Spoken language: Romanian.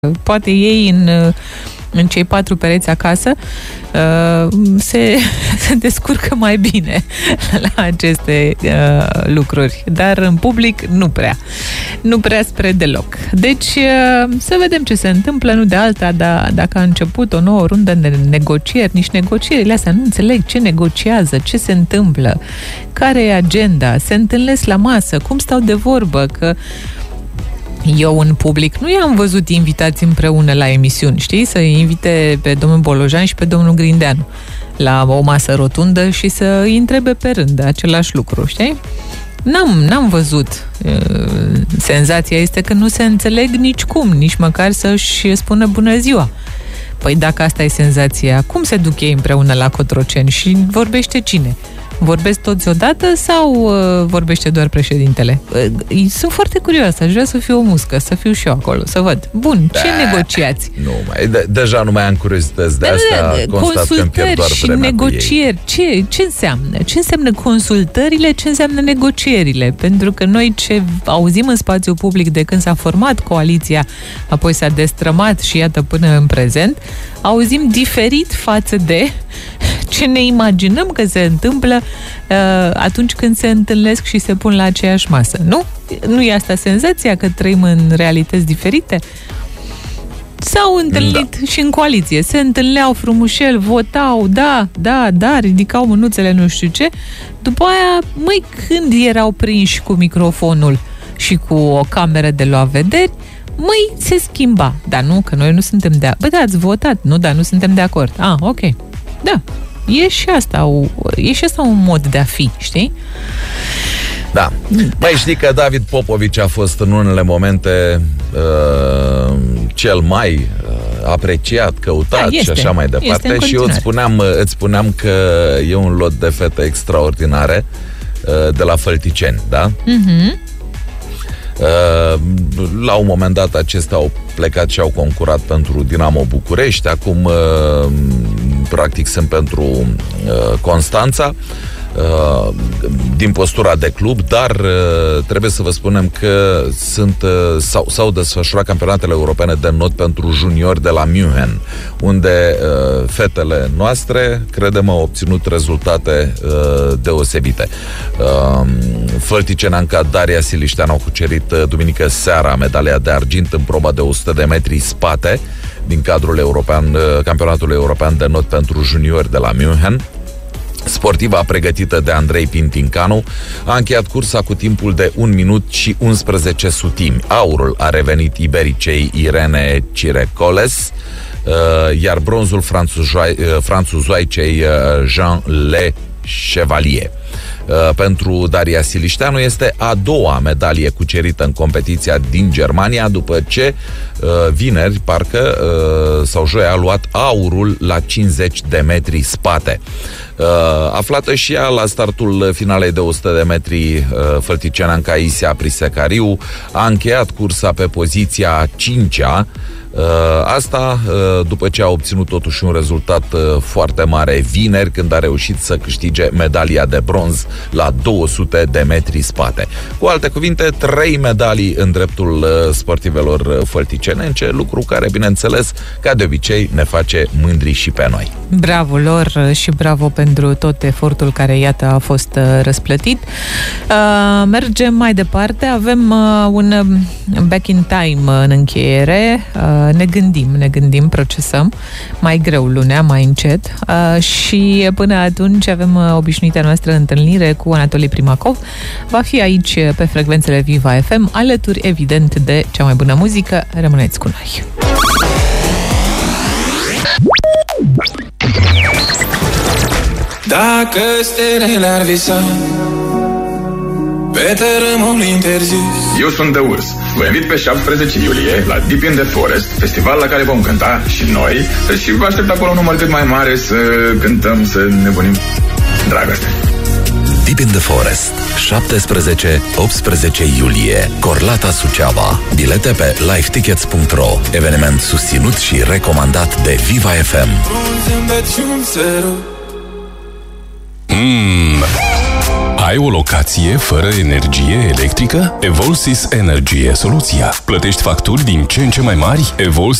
poate ei în cei 4 pereți acasă se descurcă mai bine la aceste lucruri, dar în public nu prea spre deloc. Deci să vedem ce se întâmplă, nu de alta, dar dacă a început o nouă rundă de negocieri, nici negocierile astea, nu înțeleg ce negociază, ce se întâmplă, care e agenda, se întâlnesc la masă, cum stau de vorbă, că eu în public nu i-am văzut invitați împreună la emisiuni, știi? Să invite pe domnul Bolojan și pe domnul Grindeanu la o masă rotundă și să îi întrebe pe rând același lucru, știi? N-am văzut. Senzația este că nu se înțeleg nici măcar să-și spună bună ziua. Păi dacă asta e senzația, cum se duc ei împreună la Cotroceni și vorbește cine? Vorbesc toți odată sau vorbește doar președintele? Sunt foarte curioasă, aș vrea să fiu o muscă, să fiu și eu acolo, să văd. Bun, ce negociați? Deja nu mai am curiozități de asta, constat că îmi pierd doar și vremea negocieri. Ce înseamnă? Ce înseamnă consultările? Ce înseamnă negocierile? Pentru că noi ce auzim în spațiul public de când s-a format coaliția, apoi s-a destrămat și iată până în prezent, auzim diferit față de ce ne imaginăm că se întâmplă atunci când se întâlnesc și se pun la aceeași masă. Nu e asta senzația că trăim în realități diferite? S-au întâlnit și în coaliție. Se întâlneau frumușel, votau, da, ridicau mânuțele, nu știu ce. După aia, când erau prinși cu microfonul și cu o cameră de luat vederi, se schimba. Dar nu, că noi nu suntem de acord. Bă, da, ați votat. Nu, dar nu suntem de acord. Ok. Da. E și asta un mod de a fi, știi? Da. Mai știi că David Popovici a fost în unele momente cel mai apreciat, căutat și așa mai departe. Și eu îți spuneam că e un lot de fete extraordinare de la Fălticeni, da? La un moment dat acestea au plecat și au concurat pentru Dinamo București. Acum practic sunt pentru Constanța, din postura de club, dar trebuie să vă spunem că s-au desfășurat campionatele europene de not pentru juniori de la München, unde fetele noastre, credem, au obținut rezultate deosebite. Fălticeneanca Daria Siliștean au cucerit duminică seara medalia de argint în proba de 100 de metri spate din cadrul campionatului european de not pentru juniori de la München. Sportiva pregătită de Andrei Pintincanu a încheiat cursa cu timpul de 1 minut și 11 sutimi. Aurul a revenit ibericei Irene Cirecoles, iar bronzul franțuzoaicei Jean Le Chevalier. Pentru Daria Silișteanu este a doua medalie cucerită în competiția din Germania, după ce vineri, parcă, sau joi, a luat aurul la 50 de metri spate. Aflată și ea la startul finalei de 100 de metri, fălticeneanca Isia Prisecariu a încheiat cursa pe poziția 5-a. Asta după ce a obținut totuși un rezultat foarte mare vineri, când a reușit să câștige medalia de bronz la 200 de metri spate. Cu alte cuvinte, 3 medalii în dreptul sportivelor fălticenence, lucru care, bineînțeles, ca de obicei, ne face mândri și pe noi. Bravo lor și bravo pentru tot efortul care, iată, a fost răsplătit. Mergem mai departe, avem un back in time în încheiere. Ne gândim, procesăm mai greu lunea, mai încet, și până atunci avem obișnuita noastră întâlnire cu Anatolii Primacov. Va fi aici pe frecvențele Viva FM, alături evident de cea mai bună muzică. Rămâneți cu noi! Dacă stelele ar visa pe tărâmul interzis. Eu sunt The Urs. Vă invit pe 17 iulie la Deep in the Forest, festival la care vom cânta și noi, și vă aștept acolo un număr cât mai mare să cântăm, să nebunim dragoste. Deep in the Forest, 17-18 iulie, Corlata, Suceava. Bilete pe livetickets.ro. Eveniment susținut și recomandat de Viva FM. Ai o locație fără energie electrică? Evolsys Energy e soluția. Plătești facturi din ce în ce mai mari? Evolsys